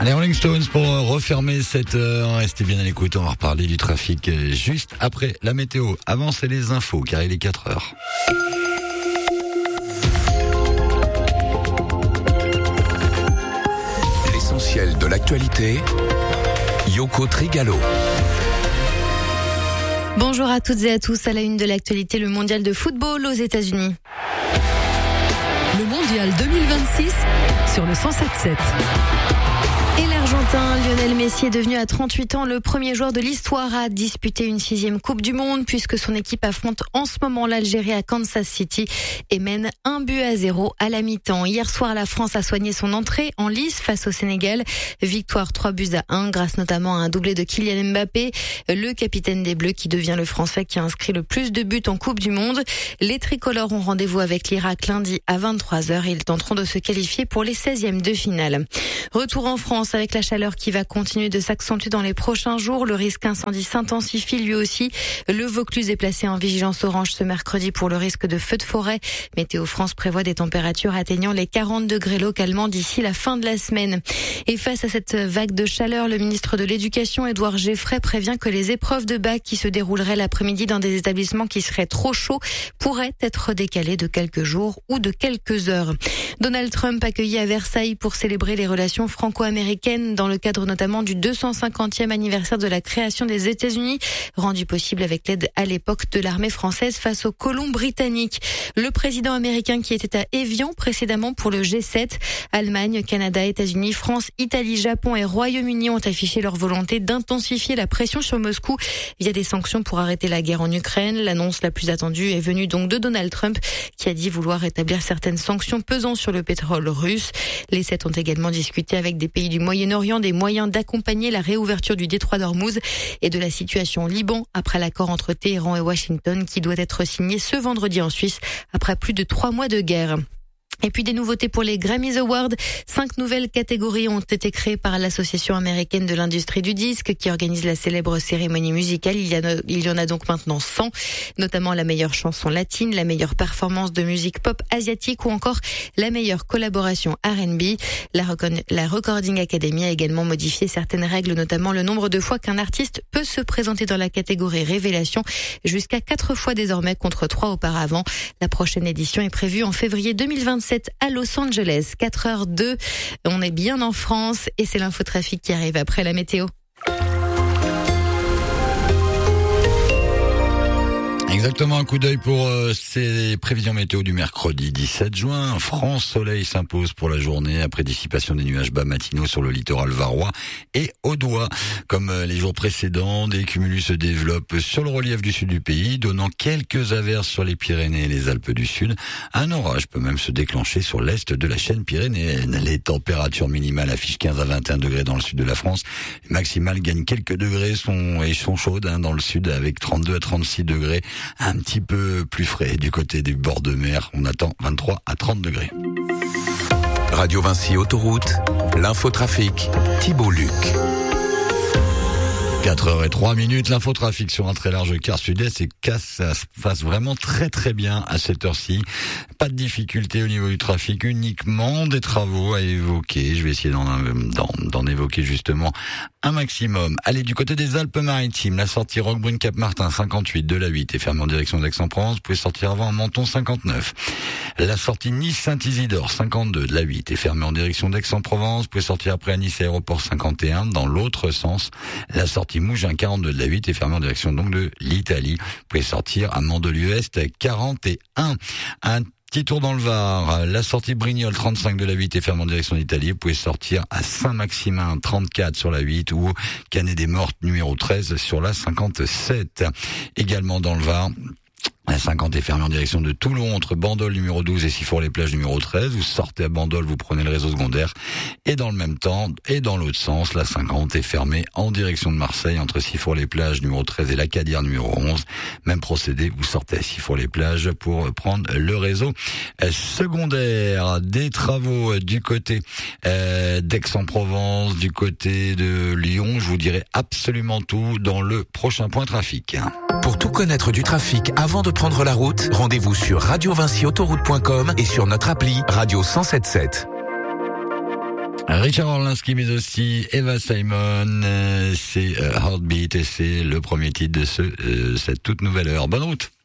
Les Rolling Stones pour refermer cette heure. Restez bien à l'écoute, on va reparler du trafic juste après la météo. Avant, c'est les infos, car il est 4 heures. L'essentiel de l'actualité, Yoko Trigalo. Bonjour à toutes et à tous. À la une de l'actualité, le mondial de football aux États-Unis. Le mondial 2026 sur le 107.7. Et l'Argentin Lionel Messi est devenu à 38 ans le premier joueur de l'histoire à disputer une 6e Coupe du Monde, puisque son équipe affronte en ce moment l'Algérie à Kansas City et mène 1-0 à la mi-temps. Hier soir, la France a soigné son entrée en lice face au Sénégal. Victoire 3-1 grâce notamment à un doublé de Kylian Mbappé, le capitaine des Bleus qui devient le Français qui a inscrit le plus de buts en Coupe du Monde. Les tricolores ont rendez-vous avec l'Irak lundi à 23h et ils tenteront de se qualifier pour les 16e de finale. Retour en France avec la chaleur qui va continuer de s'accentuer dans les prochains jours. Le risque incendie s'intensifie lui aussi. Le Vaucluse est placé en vigilance orange ce mercredi pour le risque de feux de forêt. Météo France prévoit des températures atteignant les 40 degrés localement d'ici la fin de la semaine. Et face à cette vague de chaleur, le ministre de l'Éducation, Édouard Geffray, prévient que les épreuves de bac qui se dérouleraient l'après-midi dans des établissements qui seraient trop chauds pourraient être décalées de quelques jours ou de quelques heures. Donald Trump accueilli à Versailles pour célébrer les relations franco-américaines dans le cadre notamment du 250e anniversaire de la création des États-Unis, rendu possible avec l'aide à l'époque de l'armée française face aux colons britanniques. Le président américain qui était à Évian précédemment pour le G7, Allemagne, Canada, États-Unis, France, Italie, Japon et Royaume-Uni ont affiché leur volonté d'intensifier la pression sur Moscou via des sanctions pour arrêter la guerre en Ukraine. L'annonce la plus attendue est venue donc de Donald Trump qui a dit vouloir établir certaines sanctions pesant sur le pétrole russe. Les 7 ont également discuté avec des pays du Moyen-Orient des moyens d'accompagner la réouverture du détroit d'Ormuz et de la situation au Liban après l'accord entre Téhéran et Washington qui doit être signé ce vendredi en Suisse après plus de 3 mois de guerre. Et puis des nouveautés pour les Grammys Awards. 5 nouvelles catégories ont été créées par l'Association américaine de l'industrie du disque qui organise la célèbre cérémonie musicale. Il y en a donc maintenant 100, notamment la meilleure chanson latine, la meilleure performance de musique pop asiatique ou encore la meilleure collaboration R&B. La Recording Academy a également modifié certaines règles, notamment le nombre de fois qu'un artiste peut se présenter dans la catégorie révélation, jusqu'à 4 fois désormais contre 3 auparavant. La prochaine édition est prévue en février 2027 à Los Angeles. 4h02, on est bien en France et c'est l'infotrafic qui arrive après la météo. Exactement, un coup d'œil pour ces prévisions météo du mercredi 17 juin. France soleil s'impose pour la journée après dissipation des nuages bas matinaux sur le littoral varois et audois. Comme les jours précédents, des cumulus se développent sur le relief du sud du pays, donnant quelques averses sur les Pyrénées et les Alpes du Sud. Un orage peut même se déclencher sur l'est de la chaîne pyrénéenne. Les températures minimales affichent 15 à 21 degrés dans le sud de la France. Les maximales gagnent quelques degrés et sont chaudes dans le sud avec 32 à 36 degrés. Un petit peu plus frais du côté du bord de mer. On attend 23 à 30 degrés. Radio Vinci Autoroute, l'infotrafic, Thibault Luc. 4h03, l'infotrafic sur un très large quart sud-est et ça se passe vraiment très très bien à cette heure-ci. Pas de difficulté au niveau du trafic, uniquement des travaux à évoquer. Je vais essayer d'en évoquer justement un maximum. Allez, du côté des Alpes-Maritimes, la sortie Roquebrune-Cap-Martin 58 de la 8 est fermée en direction d'Aix-en-Provence. Vous pouvez sortir avant à Menton 59. La sortie Nice-Saint-Isidore 52 de la 8 est fermée en direction d'Aix-en-Provence. Vous pouvez sortir après à Nice Aéroport 51 dans l'autre sens. La sortie Mougins 42 de la 8 est fermée en direction donc de l'Italie. Vous pouvez sortir à Mandelieu-Est 41. Un petit tour dans le Var, la sortie Brignoles 35 de la 8 est fermée en direction d'Italie. Vous pouvez sortir à Saint-Maximin 34 sur la 8 ou Canet des Mortes numéro 13 sur la 57. Également dans le Var, la 50 est fermée en direction de Toulon entre Bandol numéro 12 et Sifour-les-Plages numéro 13. Vous sortez à Bandol, vous prenez le réseau secondaire. Et dans le même temps, et dans l'autre sens, la 50 est fermée en direction de Marseille entre Sifour-les-Plages numéro 13 et l'Acadière numéro 11. Même procédé, vous sortez à Sifour-les-Plages pour prendre le réseau secondaire. Des travaux du côté d'Aix-en-Provence, du côté de Lyon. Je vous dirai absolument tout dans le prochain point trafic. Pour tout connaître du trafic avant de prendre la route, rendez-vous sur radiovinciautoroute.com et sur notre appli Radio 107.7. Richard Orlinski, mais aussi Eva Simon, c'est Heartbeat et c'est le premier titre de cette toute nouvelle heure. Bonne route.